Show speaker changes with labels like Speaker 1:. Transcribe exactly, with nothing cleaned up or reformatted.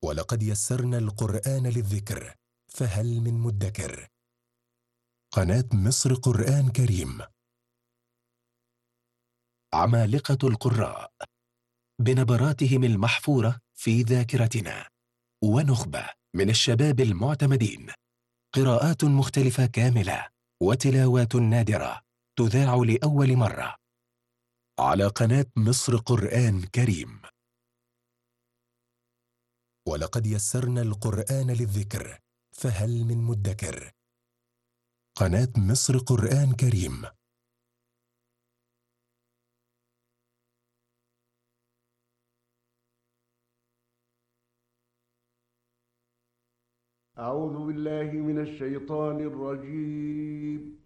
Speaker 1: ولقد يسرنا القرآن للذكر فهل من مدكر. قناة مصر قرآن كريم. عمالقة القراء بنبراتهم المحفورة في ذاكرتنا، ونخبة من الشباب المعتمدين، قراءات مختلفة كاملة وتلاوات نادرة تذاع لأول مرة على قناة مصر قرآن كريم. ولقد يسرنا القرآن للذكر فهل من مدكر. قناة مصر قرآن كريم.
Speaker 2: أعوذ بالله من الشيطان الرجيم.